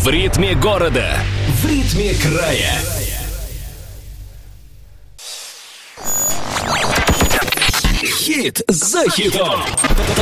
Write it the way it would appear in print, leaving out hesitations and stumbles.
В ритме города, в ритме края. Хит за хитом.